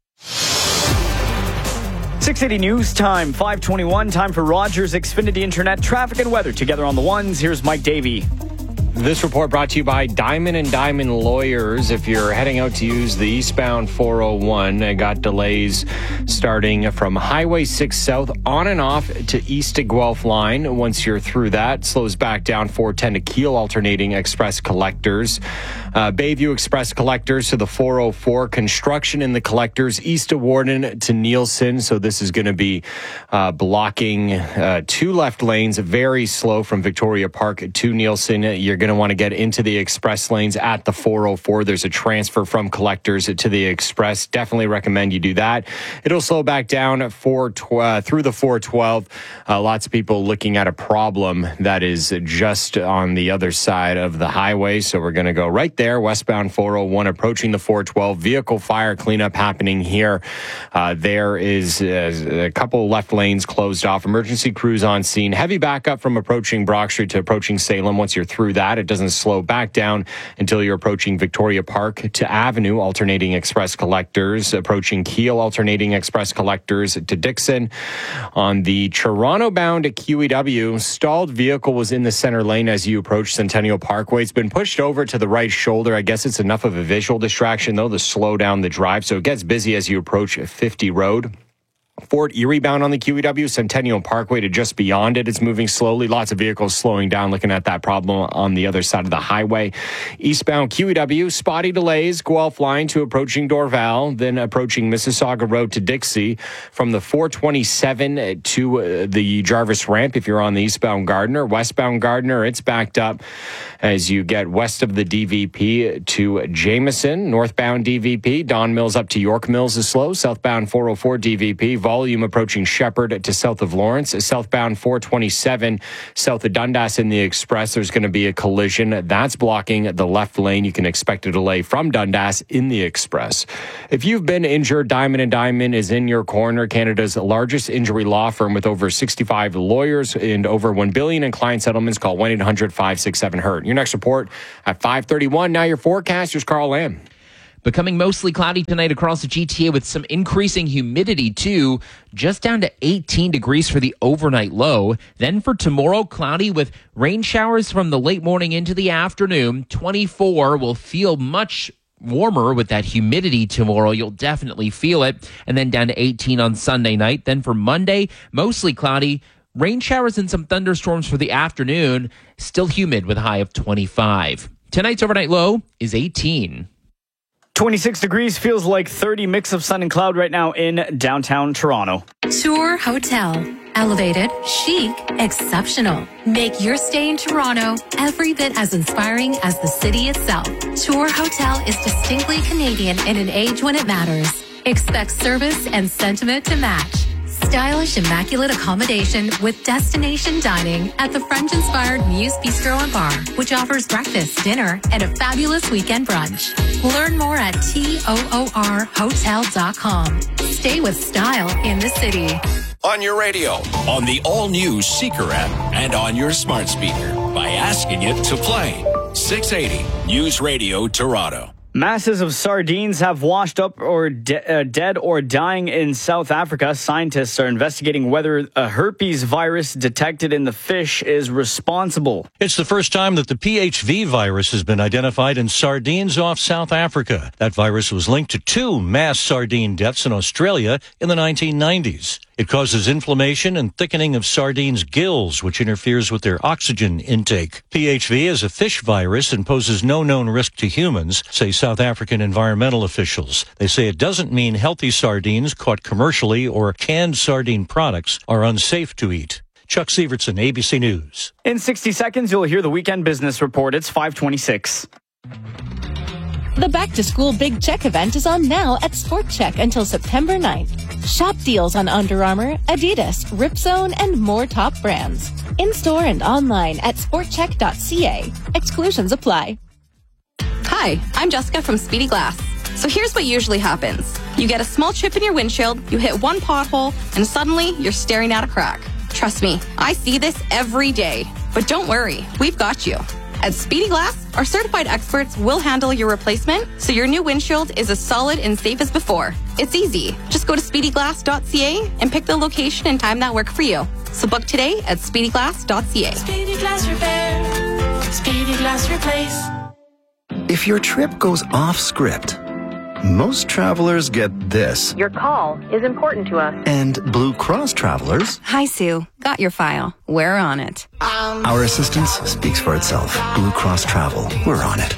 six eighty News Time, five twenty-one. Time for Rogers Xfinity Internet traffic and weather together on the ones. Here's Mike Davey. This report brought to you by Diamond and Diamond Lawyers. If you're heading out to use the eastbound four oh one, I got delays starting from Highway six South on and off to east to Guelph line. Once you're through that, slows back down four ten to Kiel, alternating express collectors. Uh, Bayview Express collectors to the four oh four. Construction in the collectors east of Warden to Nielsen. So this is going to be uh, blocking uh, two left lanes, very slow from Victoria Park to Nielsen. You're going to want to get into the express lanes at the four oh four. There's a transfer from collectors to the express. Definitely recommend you do that. It'll slow back down four tw- uh, through the four twelve. Uh, lots of people looking at a problem that is just on the other side of the highway. So we're going to go right there. there. Westbound four oh one approaching the four twelve. Vehicle fire cleanup happening here. Uh, there is uh, a couple left lanes closed off. Emergency crews on scene. Heavy backup from approaching Brock Street to approaching Salem. Once you're through that, it doesn't slow back down until you're approaching Victoria Park to Avenue. Alternating express collectors. Approaching Kiel. Alternating express collectors to Dixon. On the Toronto bound at Q E W, stalled vehicle was in the center lane as you approach Centennial Parkway. It's been pushed over to the right shoulder. I guess it's enough of a visual distraction, though, to slow down the drive. So it gets busy as you approach fifty Road. Fort Erie bound on the Q E W, Centennial Parkway to just beyond it. It's moving slowly. Lots of vehicles slowing down, looking at that problem on the other side of the highway. Eastbound Q E W, spotty delays, Guelph line to approaching Dorval, then approaching Mississauga Road to Dixie. From the four twenty-seven to uh, the Jarvis ramp, if you're on the eastbound Gardiner. Westbound Gardiner, it's backed up as you get west of the D V P to Jameson. Northbound D V P, Don Mills up to York Mills is slow. Southbound four oh four D V P, volume approaching Shepherd to south of Lawrence. Southbound four twenty-seven, south of Dundas in the Express, there's going to be a collision. That's blocking the left lane. You can expect a delay from Dundas in the Express. If you've been injured, Diamond and Diamond is in your corner. Canada's largest injury law firm with over sixty-five lawyers and over one billion dollars in client settlements. Call one eight hundred five six seven hurt. Your next report at five thirty-one. Now your forecast. Here's Carl Lamb. Becoming mostly cloudy tonight across the G T A with some increasing humidity too, just down to eighteen degrees for the overnight low. Then for tomorrow, cloudy with rain showers from the late morning into the afternoon. twenty-four will feel much warmer with that humidity tomorrow. You'll definitely feel it. And then down to eighteen on Sunday night. Then for Monday, mostly cloudy. Rain showers and some thunderstorms for the afternoon. Still humid with a high of twenty-five. Tonight's overnight low is eighteen. twenty-six degrees, feels like thirty, mix of sun and cloud right now in downtown Toronto. Tour Hotel. Elevated, chic, exceptional. Make your stay in Toronto every bit as inspiring as the city itself. Tour Hotel is distinctly Canadian in an age when it matters. Expect service and sentiment to match. Stylish, immaculate accommodation with destination dining at the French-inspired Muse Bistro and Bar, which offers breakfast, dinner, and a fabulous weekend brunch. Learn more at toor hotel dot com. Stay with style in the city. On your radio, on the all-new Seeker app, and on your smart speaker by asking it to play. six eighty News Radio Toronto. Masses of sardines have washed up or de- uh, dead or dying in South Africa. Scientists are investigating whether a herpes virus detected in the fish is responsible. It's the first time that the P H V virus has been identified in sardines off South Africa. That virus was linked to two mass sardine deaths in Australia in the nineteen nineties. It causes inflammation and thickening of sardines' gills, which interferes with their oxygen intake. P H V is a fish virus and poses no known risk to humans, say South African environmental officials. They say it doesn't mean healthy sardines caught commercially or canned sardine products are unsafe to eat. Chuck Sievertson, A B C News. In sixty seconds, you'll hear the Weekend Business Report. It's five twenty-six. The Back to School Big Check event is on now at Sport Check until September ninth. Shop deals on Under Armour, Adidas, Ripzone, and more top brands. In-store and online at sport check dot c a. Exclusions apply. Hi, I'm Jessica from Speedy Glass. So here's what usually happens. You get a small chip in your windshield, you hit one pothole, and suddenly you're staring at a crack. Trust me, I see this every day. But don't worry, we've got you. At Speedy Glass, our certified experts will handle your replacement so your new windshield is as solid and safe as before. It's easy. Just go to speedy glass dot c a and pick the location and time that work for you. So book today at speedy glass dot c a. Speedy Glass Repair. Speedy Glass Replace. If your trip goes off script, most travelers get this. Your call is important to us. And Blue Cross travelers... Hi, Sue. Got your file. We're on it. Um, Our assistance speaks for itself. Blue Cross Travel. We're on it.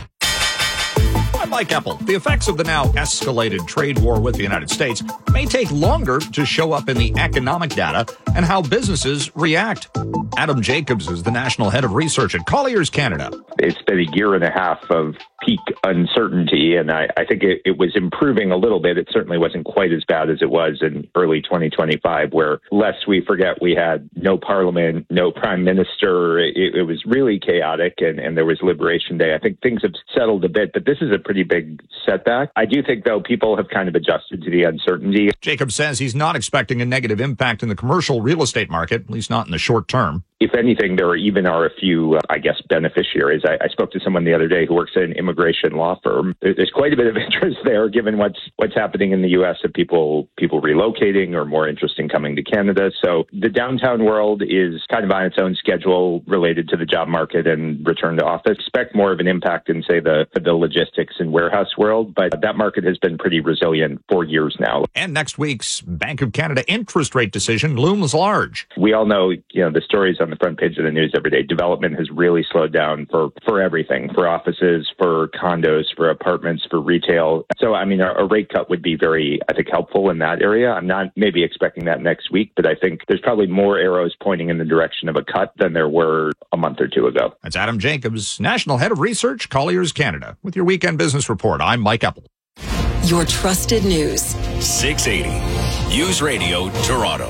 Like Apple, the effects of the now escalated trade war with the United States may take longer to show up in the economic data and how businesses react. Adam Jacobs is the national head of research at Colliers Canada. It's been a year and a half of peak uncertainty, and I, I think it, it was improving a little bit. It certainly wasn't quite as bad as it was in early twenty twenty-five, where, lest we forget, we had no parliament, no prime minister. It, it was really chaotic, and, and there was Liberation Day. I think things have settled a bit, but this is a pretty big setback. I do think, though, people have kind of adjusted to the uncertainty. Jacobs says he's not expecting a negative impact in the commercial real estate market, at least not in the short term. If anything, there even are a few, uh, I guess, beneficiaries. I, I spoke to someone the other day who works at an immigration law firm. There's quite a bit of interest there, given what's what's happening in the U S of people people relocating or more interest in coming to Canada. So the downtown world is kind of on its own schedule related to the job market and return to office. Expect more of an impact in, say, the, the logistics and warehouse world, but that market has been pretty resilient for years now. And next week's Bank of Canada interest rate decision looms large. We all know, you know, the stories on the front page of the news every day. Development has really slowed down for, for everything, for offices, for condos, for apartments, for retail. So, I mean, a, a rate cut would be very, I think, helpful in that area. I'm not maybe expecting that next week, but I think there's probably more arrows pointing in the direction of a cut than there were a month or two ago. That's Adam Jacobs, National Head of Research, Colliers Canada. With your Weekend Business Report, I'm Mike Eppel. Your trusted news. six eighty News Radio Toronto.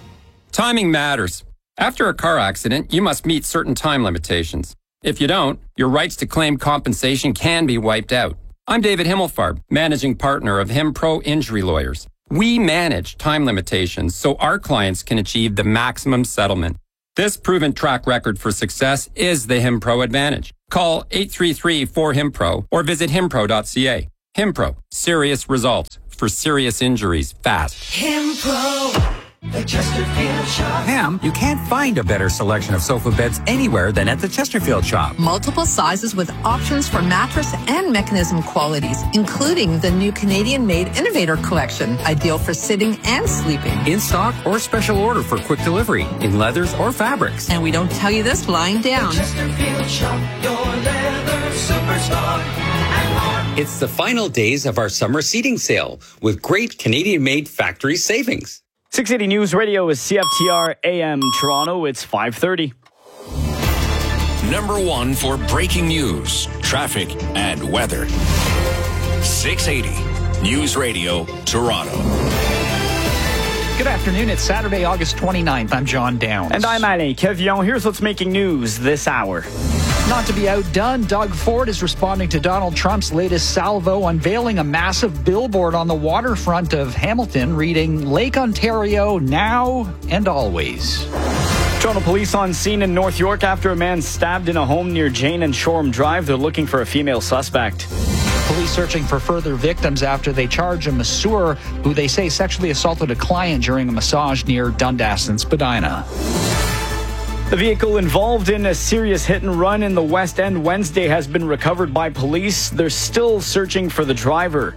Timing matters. After a car accident, you must meet certain time limitations. If you don't, your rights to claim compensation can be wiped out. I'm David Himmelfarb, managing partner of HimPro Injury Lawyers. We manage time limitations so our clients can achieve the maximum settlement. This proven track record for success is the HimPro advantage. Call eight three three, four, HimPro or visit himpro dot c a. HimPro, serious results for serious injuries fast. HimPro. The Chesterfield Shop. Pam, you can't find a better selection of sofa beds anywhere than at the Chesterfield Shop. Multiple sizes with options for mattress and mechanism qualities, including the new Canadian-made Innovator Collection, ideal for sitting and sleeping. In stock or special order for quick delivery, in leathers or fabrics. And we don't tell you this lying down. The Chesterfield Shop, your leather superstore. It's the final days of our summer seating sale with great Canadian-made factory savings. six eighty News Radio is C F T R A M Toronto. It's five thirty. Number one for breaking news, traffic, and weather. six eighty News Radio Toronto. Good afternoon. It's Saturday, August twenty-ninth. I'm John Downs. And I'm Alain Kevion. Here's what's making news this hour. Not to be outdone, Doug Ford is responding to Donald Trump's latest salvo, unveiling a massive billboard on the waterfront of Hamilton reading Lake Ontario now and always. Toronto police on scene in North York after a man stabbed in a home near Jane and Shoreham Drive. They're looking for a female suspect. Police searching for further victims after they charge a masseur who they say sexually assaulted a client during a massage near Dundas and Spadina. The vehicle involved in a serious hit and run in the West End Wednesday has been recovered by police. They're still searching for the driver.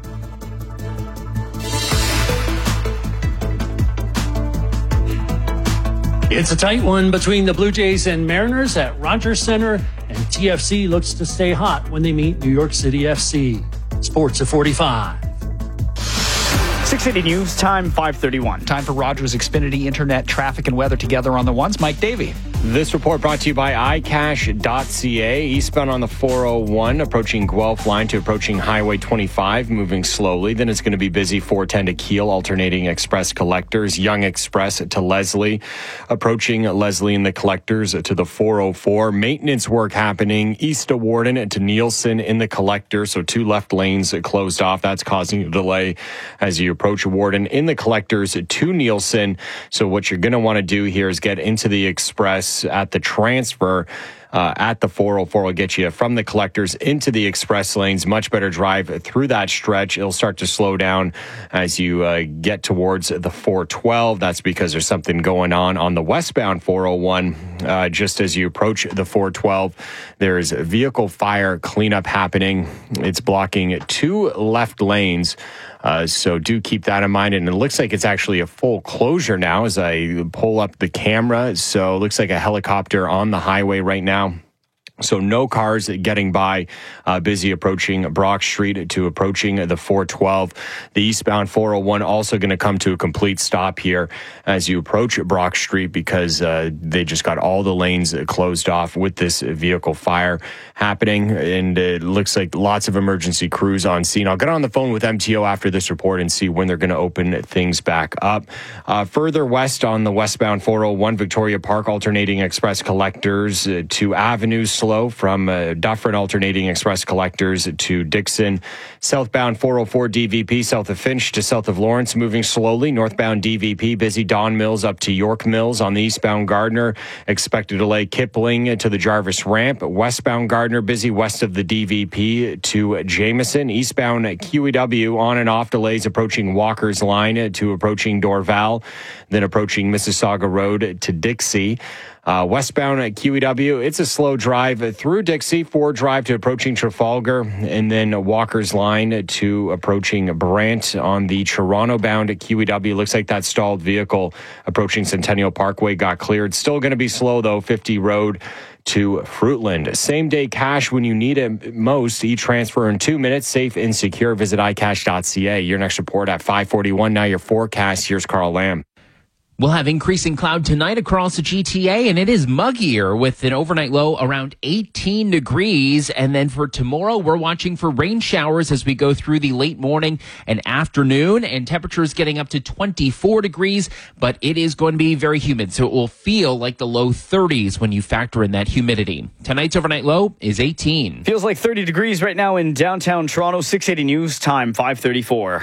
It's a tight one between the Blue Jays and Mariners at Rogers Centre, and T F C looks to stay hot when they meet New York City F C. Sports at forty-five. six eighty News, time five thirty-one. Time for Rogers Xfinity Internet traffic and weather together on the ones. Mike Davey. This report brought to you by i cash dot c a. Eastbound on the four oh one, approaching Guelph line to approaching Highway twenty-five, moving slowly. Then it's going to be busy four ten to Kiel, alternating Express Collectors. Yonge Express to Leslie, approaching Leslie and the Collectors to the four oh four. Maintenance work happening east of Warden to Nielsen in the Collector, so two left lanes closed off. That's causing a delay as you approach Warden in the Collectors to Nielsen. So what you're going to want to do here is get into the Express at the transfer uh, at the four oh four will get you from the Collectors into the express lanes. Much better drive through that stretch. It'll start to slow down as you uh, get towards the four twelve. That's because there's something going on on the westbound four oh one. Uh, just as you approach the four twelve, there's vehicle fire cleanup happening. It's blocking two left lanes. Uh, so do keep that in mind. And it looks like it's actually a full closure now as I pull up the camera. So it looks like a helicopter on the highway right now. So no cars getting by, uh, busy approaching Brock Street to approaching the four twelve. The eastbound four oh one also going to come to a complete stop here as you approach Brock Street because uh, they just got all the lanes closed off with this vehicle fire happening. And it looks like lots of emergency crews on scene. I'll get on the phone with M T O after this report and see when they're going to open things back up. Uh, further west on the westbound four oh one, Victoria Park alternating express collectors uh, to avenues slow from uh, Dufferin alternating express collectors to Dixon. Southbound four oh four D V P south of Finch to south of Lawrence moving slowly. Northbound D V P busy Don Mills up to York Mills. On the eastbound Gardner, expected delay Kipling to the Jarvis ramp. Westbound Gardner busy west of the D V P to Jameson. Eastbound Q E W on and off delays approaching Walker's Line to approaching Dorval, then approaching Mississauga Road to Dixie. Uh, westbound at Q E W, it's a slow drive through Dixie, Ford Drive to approaching Trafalgar, and then Walker's Line to approaching Brant. On the Toronto-bound at Q E W, looks like that stalled vehicle approaching Centennial Parkway got cleared. Still going to be slow, though, fifty Road to Fruitland. Same-day cash when you need it most. E-transfer in two minutes, safe and secure. Visit i cash dot c a. Your next report at five forty-one. Now your forecast. Here's Carl Lamb. We'll have increasing cloud tonight across the G T A, and it is muggier with an overnight low around eighteen degrees. And then for tomorrow, we're watching for rain showers as we go through the late morning and afternoon, and temperatures getting up to twenty-four degrees, but it is going to be very humid, so it will feel like the low thirties when you factor in that humidity. Tonight's overnight low is eighteen. Feels like thirty degrees right now in downtown Toronto. six eighty News Time, five thirty-four.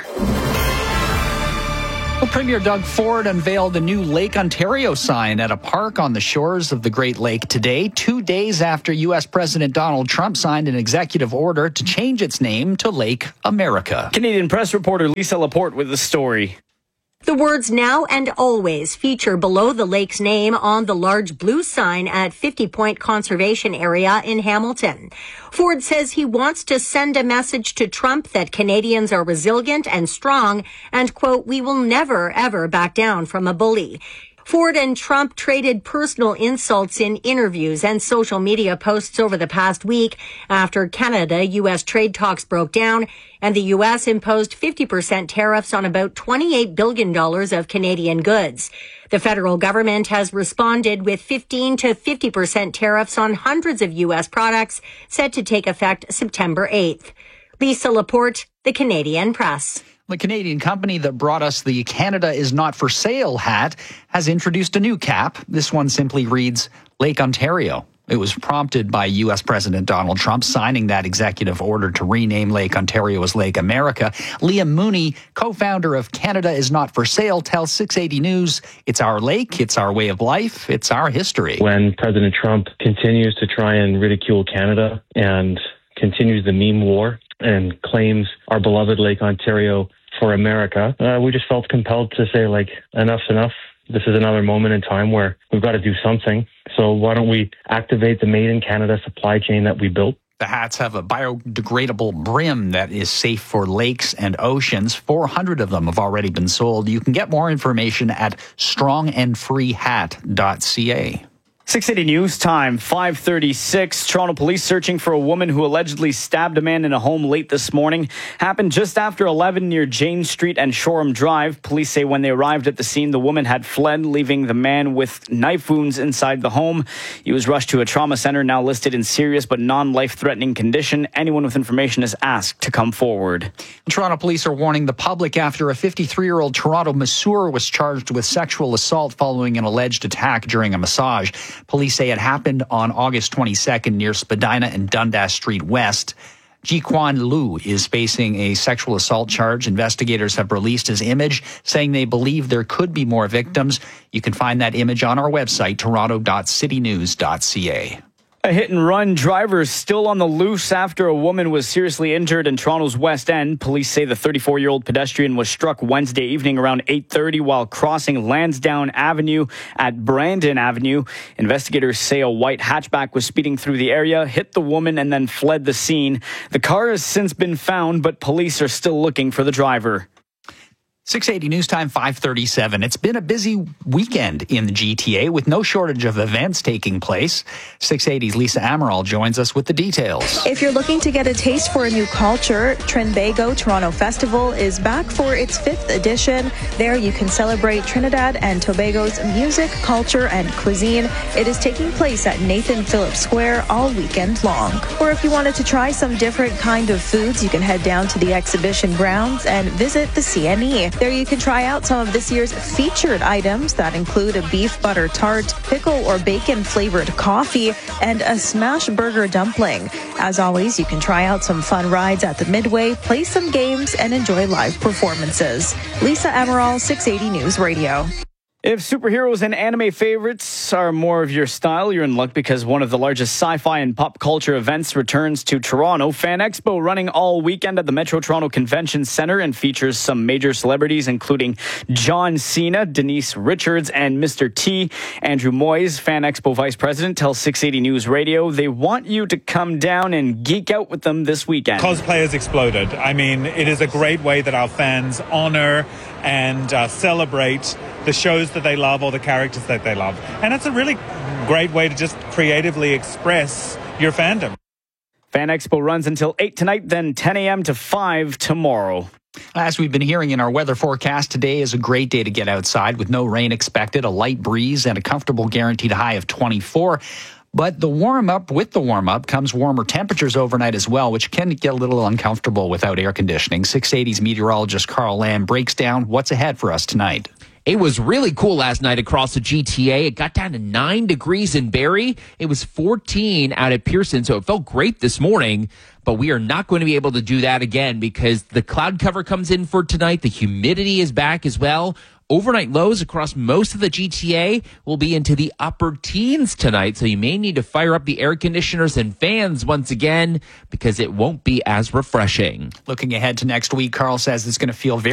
Premier Doug Ford unveiled a new Lake Ontario sign at a park on the shores of the Great Lake today, two days after U S President Donald Trump signed an executive order to change its name to Lake America. Canadian press reporter Lisa Laporte with the story. The words "now and always" feature below the lake's name on the large blue sign at fifty Point Conservation Area in Hamilton. Ford says he wants to send a message to Trump that Canadians are resilient and strong and, quote, "we will never, ever back down from a bully." Ford and Trump traded personal insults in interviews and social media posts over the past week after Canada-U S trade talks broke down and the U S imposed fifty percent tariffs on about twenty-eight billion dollars of Canadian goods. The federal government has responded with fifteen to fifty percent tariffs on hundreds of U S products set to take effect September eighth. Lisa Laporte, the Canadian Press. The Canadian company that brought us the Canada is Not for Sale hat has introduced a new cap. This one simply reads Lake Ontario. It was prompted by U S President Donald Trump signing that executive order to rename Lake Ontario as Lake America. Liam Mooney, co-founder of Canada is Not for Sale, tells six eighty News, it's our lake, it's our way of life, it's our history. When President Trump continues to try and ridicule Canada and continues the meme war and claims our beloved Lake Ontario for America, uh, we just felt compelled to say, like, enough's enough. This is another moment in time where we've got to do something. So why don't we activate the Made in Canada supply chain that we built? The hats have a biodegradable brim that is safe for lakes and oceans. four hundred of them have already been sold. You can get more information at strong and free hat dot c a. six eighty News Time, five thirty-six. Toronto police searching for a woman who allegedly stabbed a man in a home late this morning. Happened just after eleven near Jane Street and Shoreham Drive. Police say when they arrived at the scene, the woman had fled, leaving the man with knife wounds inside the home. He was rushed to a trauma center, now listed in serious but non-life-threatening condition. Anyone with information is asked to come forward. Toronto police are warning the public after a fifty-three-year-old Toronto masseur was charged with sexual assault following an alleged attack during a massage. Police say it happened on August twenty-second near Spadina and Dundas Street West. Ji-Kwan Liu is facing a sexual assault charge. Investigators have released his image, saying they believe there could be more victims. You can find that image on our website, toronto dot city news dot c a. A hit-and-run driver is still on the loose after a woman was seriously injured in Toronto's West End. Police say the thirty-four-year-old pedestrian was struck Wednesday evening around eight thirty while crossing Lansdowne Avenue at Brandon Avenue. Investigators say a white hatchback was speeding through the area, hit the woman, and then fled the scene. The car has since been found, but police are still looking for the driver. six eighty News Time, five thirty-seven. It's been a busy weekend in the G T A with no shortage of events taking place. six eighty's Lisa Amaral joins us with the details. If you're looking to get a taste for a new culture, Trinbago Toronto Festival is back for its fifth edition. There you can celebrate Trinidad and Tobago's music, culture, and cuisine. It is taking place at Nathan Phillips Square all weekend long. Or if you wanted to try some different kind of foods, you can head down to the exhibition grounds and visit the C N E. There you can try out some of this year's featured items that include a beef butter tart, pickle or bacon flavored coffee, and a smash burger dumpling. As always, you can try out some fun rides at the Midway, play some games, and enjoy live performances. Lisa Amaral, six eighty News Radio. If superheroes and anime favorites are more of your style, you're in luck because one of the largest sci-fi and pop culture events returns to Toronto. Fan Expo running all weekend at the Metro Toronto Convention Centre and features some major celebrities including John Cena, Denise Richards, and Mister T. Andrew Moyes, Fan Expo Vice President, tells six eighty News Radio they want you to come down and geek out with them this weekend. Cosplay has exploded. I mean, it is a great way that our fans honor and uh, celebrate the shows that they love or the characters that they love. And it's a really great way to just creatively express your fandom. Fan Expo runs until eight tonight, then ten a.m. to five tomorrow. As we've been hearing in our weather forecast, today is a great day to get outside with no rain expected, a light breeze, and a comfortable guaranteed high of twenty-four. But the warm-up, with the warm-up, comes warmer temperatures overnight as well, which can get a little uncomfortable without air conditioning. six eighty's meteorologist Carl Lamb breaks down what's ahead for us tonight. It was really cool last night across the G T A. It got down to nine degrees in Barrie. It was fourteen out at Pearson, so it felt great this morning. But we are not going to be able to do that again because the cloud cover comes in for tonight. The humidity is back as well. Overnight lows across most of the G T A will be into the upper teens tonight, so you may need to fire up the air conditioners and fans once again because it won't be as refreshing. Looking ahead to next week, Carl says it's going to feel very